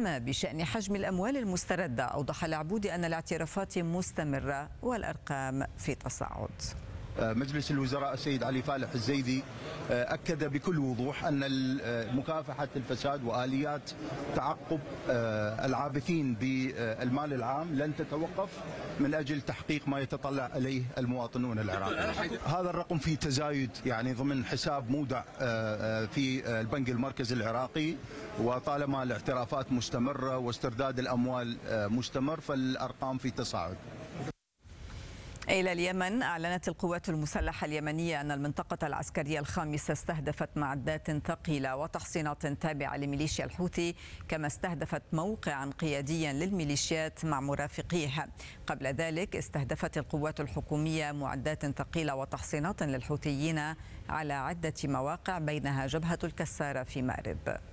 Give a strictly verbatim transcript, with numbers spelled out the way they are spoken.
أما بشأن حجم الأموال المستردة أوضح العبودي أن الاعترافات مستمرة والأرقام في تصاعد. مجلس الوزراء السيد علي فالح الزيدي أكد بكل وضوح أن مكافحة الفساد وآليات تعقب العابثين بالمال العام لن تتوقف من أجل تحقيق ما يتطلع إليه المواطنون العراقيين. هذا الرقم في تزايد يعني ضمن حساب مودع في البنك المركزي العراقي، وطالما الاعترافات مستمرة واسترداد الأموال مستمر فالأرقام في تصاعد. إلى اليمن، أعلنت القوات المسلحة اليمنية أن المنطقة العسكرية الخامسة استهدفت معدات ثقيلة وتحصينات تابعة لميليشيا الحوثي، كما استهدفت موقعا قياديا للميليشيات مع مرافقيها. قبل ذلك استهدفت القوات الحكومية معدات ثقيلة وتحصينات للحوثيين على عدة مواقع، بينها جبهة الكسارة في مأرب.